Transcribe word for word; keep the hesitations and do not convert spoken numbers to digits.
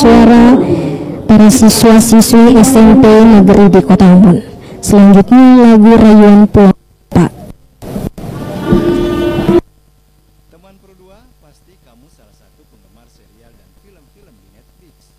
suara para siswa-siswi S M P Negeri di Kota Ambon. Selanjutnya lagu Rayuan Pulang Kota. Teman Pro dua, pasti kamu salah satu penggemar serial dan film-film di Netflix.